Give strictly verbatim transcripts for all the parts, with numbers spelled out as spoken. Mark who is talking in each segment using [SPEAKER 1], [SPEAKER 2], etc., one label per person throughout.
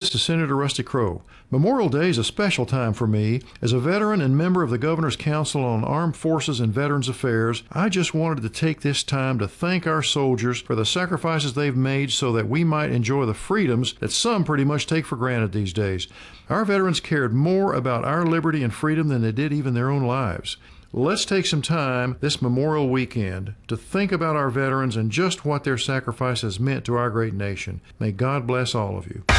[SPEAKER 1] to Senator Rusty Crowe. Memorial Day is a special time for me. As a veteran and member of the Governor's Council on Armed Forces and Veterans Affairs, I just wanted to take this time to thank our soldiers for the sacrifices they've made so that we might enjoy the freedoms that some pretty much take for granted these days. Our veterans cared more about our liberty and freedom than they did even their own lives. Let's take some time this Memorial Weekend to think about our veterans and just what their sacrifice has meant to our great nation. May God bless all of you.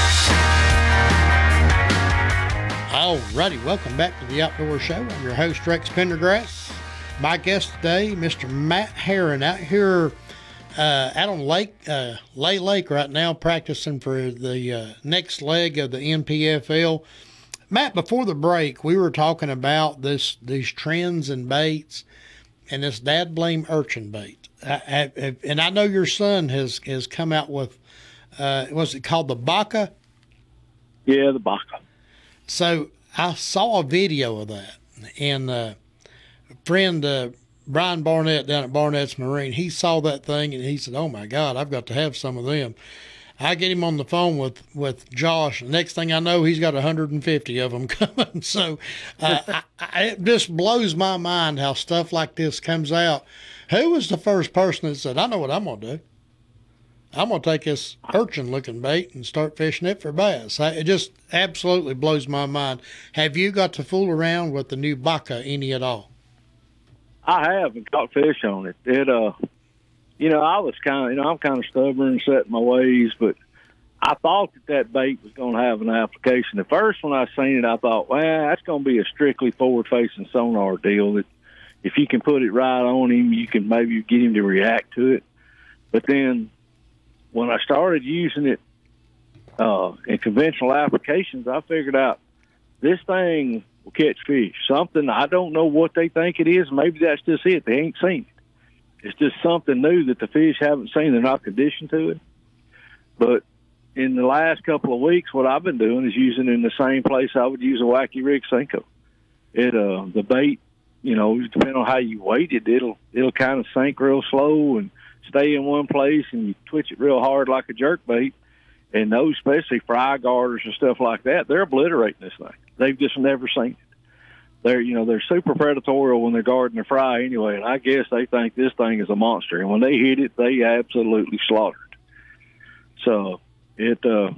[SPEAKER 2] All righty, welcome back to the Outdoor Show. I'm your host, Rex Pendergrass. My guest today, Mister Matt Herron, out here uh, out on Lake uh, Lay Lake right now, practicing for the uh, next leg of the N P F L. Matt, before the break, we were talking about this these trends and baits and this dad blame urchin bait. I, I, and I know your son has, has come out with, uh, was it called the Baka?
[SPEAKER 3] Yeah, the Baka.
[SPEAKER 2] So I saw a video of that, and uh, a friend, uh, Brian Barnett down at Barnett's Marine, he saw that thing and he said, oh my God, I've got to have some of them. I get him on the phone with, with Josh. The next thing I know, he's got one hundred fifty of them coming. So uh, I, I, it just blows my mind how stuff like this comes out. Who was the first person that said, I know what I'm going to do? I'm going to take this urchin-looking bait and start fishing it for bass. I, it just absolutely blows my mind. Have you got to fool around with the new Baka any at all?
[SPEAKER 3] I have and caught fish on it. It, uh, you know, I was kind of, you know, I'm kind of stubborn and set in my ways, but I thought that that bait was going to have an application. At first, when I seen it, I thought, well, that's going to be a strictly forward-facing sonar deal. That if you can put it right on him, you can maybe get him to react to it. But then when I started using it uh, in conventional applications, I figured out this thing will catch fish. Something, I don't know what they think it is. Maybe that's just it. They ain't seen it. It's just something new that the fish haven't seen. They're not conditioned to it. But in the last couple of weeks, what I've been doing is using it in the same place I would use a wacky rig Senko. It, uh, the bait, you know, depending on how you weight it, it'll, it'll kind of sink real slow and stay in one place, and you twitch it real hard like a jerk bait. And those, especially fry garters and stuff like that, they're obliterating this thing. They've just never seen it. They're, you know, they're super predatorial when they're guarding a fry anyway, and I guess they think this thing is a monster. And when they hit it, they absolutely slaughtered. So it, uh,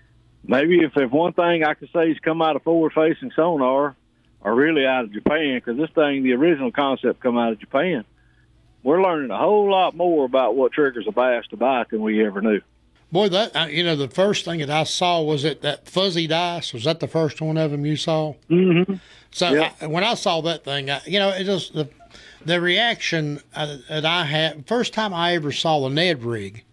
[SPEAKER 3] maybe if, if one thing I could say has come out of forward-facing sonar, or really out of Japan, because this thing, the original concept come out of Japan, we're learning a whole lot more about what triggers a bass to bite than we ever knew.
[SPEAKER 2] Boy, that uh, you know, the first thing that I saw was it that fuzzy dice. Was that the first one of them you saw?
[SPEAKER 3] Mm-hmm.
[SPEAKER 2] So
[SPEAKER 3] yep.
[SPEAKER 2] I, when I saw that thing, I, you know, it just the the reaction uh, that I had. First time I ever saw the Ned rig,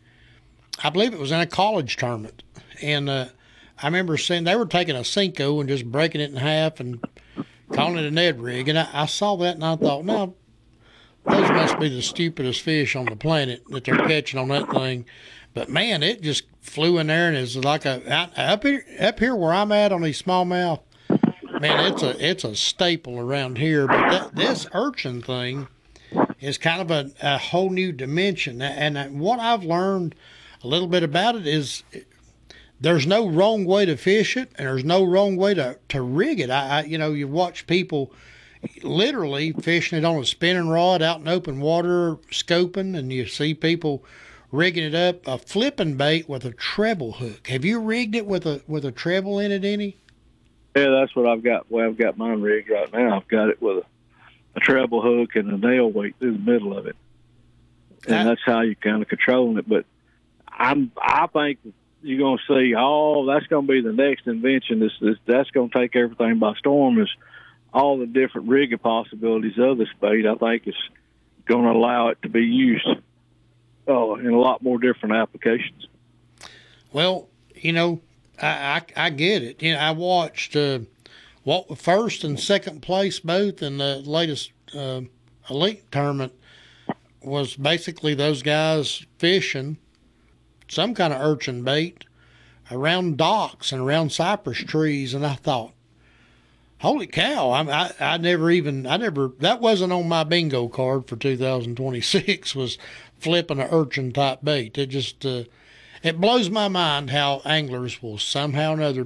[SPEAKER 2] I believe it was in a college tournament, and uh, I remember seeing they were taking a Senko and just breaking it in half and calling it a Ned rig, and I, I saw that and I thought, no, those must be the stupidest fish on the planet that they're catching on that thing. But man, it just flew in there and it's like a up here up here where I'm at on these smallmouth. Man, it's a it's a staple around here. But that, this urchin thing is kind of a, a whole new dimension. And what I've learned a little bit about it is there's no wrong way to fish it, and there's no wrong way to, to rig it. I, I you know you watch people literally fishing it on a spinning rod out in open water, scoping, and you see people rigging it up a flipping bait with a treble hook. Have you rigged it with a with a treble in it any?
[SPEAKER 3] Yeah, that's what I've got. Well, I've got mine rigged right now. I've got it with a, a treble hook and a nail weight through the middle of it, and that, that's how you kind of controlling it. But I'm I think you're going to see, oh, that's going to be the next invention. This, this that's going to take everything by storm. Is all the different rigging possibilities of this bait. I think it's going to allow it to be used Oh, in a lot more different applications.
[SPEAKER 2] Well, you know, I, I, I get it. You know, I watched uh, what first and second place both in the latest uh, elite tournament was basically those guys fishing some kind of urchin bait around docks and around cypress trees, and I thought, holy cow! I, I I never even I never that wasn't on my bingo card for two thousand twenty-six. Was flipping an urchin type bait. It just uh, it blows my mind how anglers will somehow or another